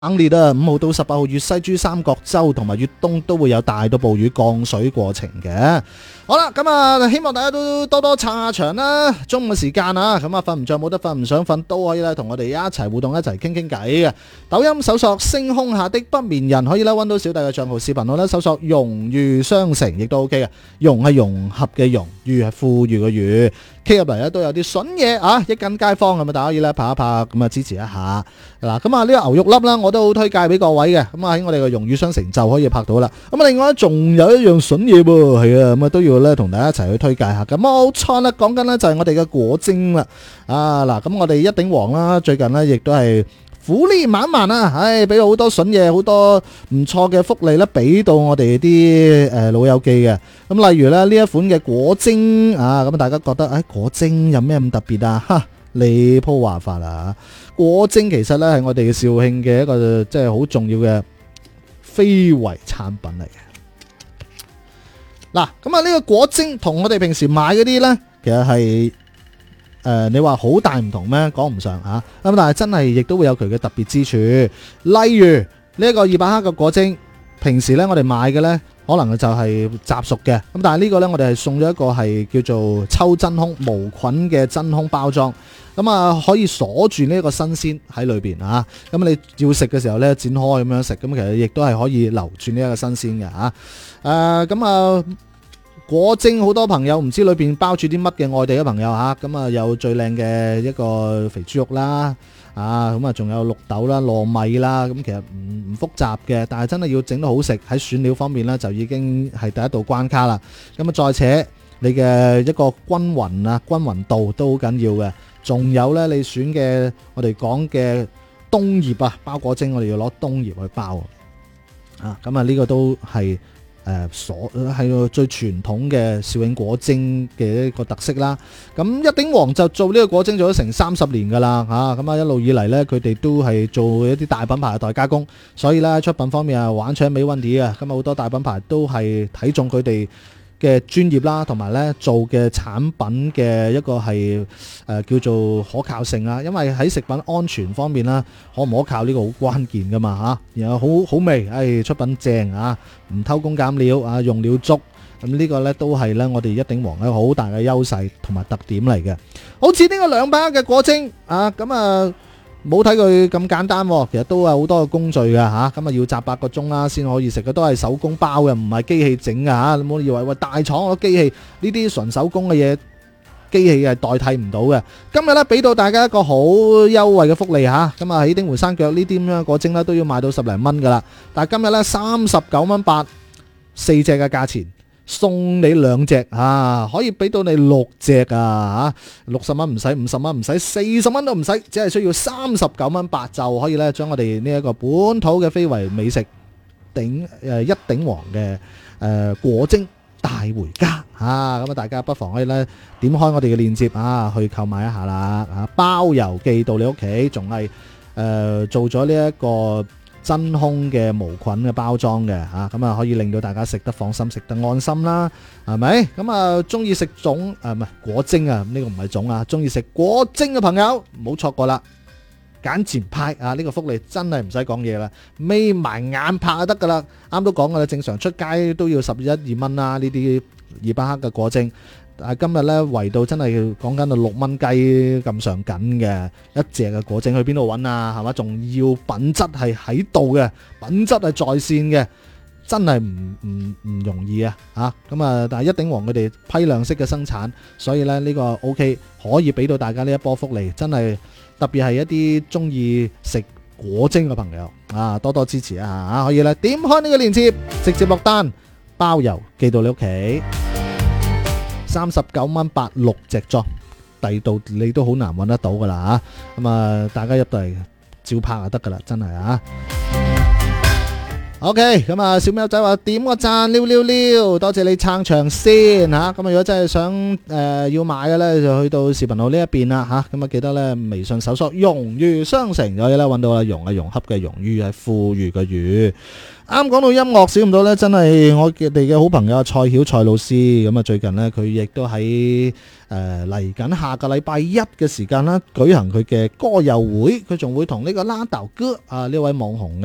猛烈啊！5號到18號，粵西珠三角洲同埋粵東都會有大到暴雨降水過程嘅。好啦，咁啊，希望大家都多多撐下場啦。中午嘅時間啊，咁啊，瞓唔着冇得瞓，唔想瞓都可以咧，同我哋一齊互動，一齊傾傾偈嘅。抖音搜索星空下的不眠人，可以咧揾到小弟嘅賬號，視頻號咧搜索融裕商城，亦都 OK 嘅。融係融合嘅融，裕係富裕嘅裕。K 入嚟咧都有啲筍嘢啊，一斤街坊咁啊，大家可以咧拍一拍，咁啊支持一下嗱。咁啊呢個牛肉粒啦，我都好推介俾各位嘅。咁啊喺我哋嘅融裕商城就可以拍到啦。咁啊另外仲有一樣筍嘢噃，係啊，咁啊都要咧同大家一齊去推介下。咁冇錯啦，講緊咧就係我哋嘅果精啦。啊嗱，咁我哋一頂王啦，最近咧亦都係苦力滿滿啊！唉，俾好多筍嘢，好多唔錯嘅福利咧，俾到我哋啲老友記嘅。咁例如咧呢一款嘅果精啊，咁大家覺得果精有咩咁特別啊？哈，你鋪話法啦！果精其實咧係我哋嘅肇慶嘅一個即係好重要嘅非遺產品嚟嘅。嗱，咁啊呢個果精同我哋平時買嗰啲咧，其實係。你話好大唔同咩？講唔上吓，咁但係真係亦都會有佢嘅特別之處。例如呢一個200克嘅果精，平時咧我哋買嘅咧可能就係雜熟嘅，咁但係呢個咧我哋係送咗一個係叫做抽真空無菌嘅真空包裝，咁啊可以鎖住呢一個新鮮喺裏邊啊。咁你要食嘅時候咧剪開咁樣食，咁其實亦都係可以留住呢一個新鮮嘅吓。咁啊。果精好多朋友唔知裏邊包住啲乜嘅，外地嘅朋友吓，咁啊有最靚嘅一個肥豬肉啦，咁啊仲有綠豆啦、糯米啦，咁其實唔複雜嘅，但係真係要整得好食，喺選料方面呢，就已經係第一道關卡啦。咁啊再且你嘅一個均勻度都好緊要嘅，仲有呢，你選嘅我哋講嘅冬葉啊，包果精我哋要攞冬葉去包啊，咁啊呢個都係。係最傳統嘅肇慶果精嘅一個特色啦。咁一鼎王就做呢個果精做咗成30年噶啦吓，咁啊一路以嚟呢，佢哋都係做一啲大品牌嘅代加工，所以呢，出品方面啊玩搶美溫啲啊，咁啊好多大品牌都係睇中佢哋嘅專業啦，同埋咧做嘅產品嘅一個係叫做可靠性啦。因為喺食品安全方面啦，可唔可靠呢個好關鍵噶嘛嚇。然後好味，出品正啊，唔偷工減料啊，用料足。咁呢個咧都係咧我哋一鼎王一個好大嘅優勢同埋特點嚟嘅。好似呢個200克嘅果精啊，咁啊〜冇睇佢咁簡單，其實都有好多嘅工序㗎吓，咁啊要炸8個鐘啦先可以食嘅，都係手工包嘅，唔係機器整㗎吓。你唔好以為大廠個機器呢啲純手工嘅嘢，機器係代替唔到嘅。今日咧俾到大家一個好優惠嘅福利吓，咁啊喺丁湖山腳呢啲咁樣果精咧都要賣到10零蚊噶啦，但係今日咧39蚊8 4隻嘅價錢。送你2隻可以俾到你6隻60蚊唔使，50蚊唔使，40蚊都唔使，只係需要39蚊8就可以咧將我哋呢一個本土嘅非遺美食一鼎王嘅果精帶回家咁啊大家不妨可以咧點開我哋嘅鏈接去購買一下啦包郵寄到你屋企，仲係做咗呢一個真空嘅無菌嘅包裝嘅咁啊可以令到大家食得放心，食得安心啦，係咪？咁啊中意食粽唔係果精呢個唔係粽中意食果精嘅朋友唔好錯過啦，揀前派呢個福利真係唔使講嘢啦，眯埋眼拍就得噶啦。啱都講噶啦，正常出街都要11、2蚊啦，呢啲200克嘅果精。但係今日咧圍到真係講緊到6蚊雞咁上緊嘅一隻嘅果精，去邊度揾啊？係嘛，仲要品質係喺度嘅，品質係在線嘅，真係唔容易啊！咁啊，但係一鼎王佢哋批量式嘅生產，所以咧呢個 OK 可以俾到大家呢一波福利，真係特別係一啲中意食果精嘅朋友多多支持啊！可以咧點開呢個鏈接，直接落單，包郵寄到你屋企。39蚊8 6隻裝，第度你都好難揾得到噶啦咁啊大家入到嚟照拍就得噶啦，真係 OK， 咁啊，小喵仔話點個讚，溜溜溜，多謝你撐場先吓。咁啊，如果真係想要買嘅咧，就去到視頻號呢一邊啦吓。咁啊，記得咧微信搜索融裕商城就可以咧揾到啦。融係融洽嘅融，裕係富裕嘅裕。啱講到音樂，少唔到咧，真係我哋嘅好朋友蔡曉蔡老師。咁啊，最近咧佢亦都喺嚟緊下個禮拜一嘅時間啦，舉行佢嘅歌友會，佢仲會同呢個拉豆哥啊呢位網紅